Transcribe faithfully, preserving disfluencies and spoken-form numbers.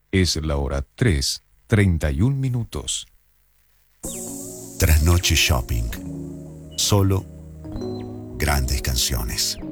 Es la hora tres, treinta y un minutos. Trasnoche Shopping. Solo grandes canciones.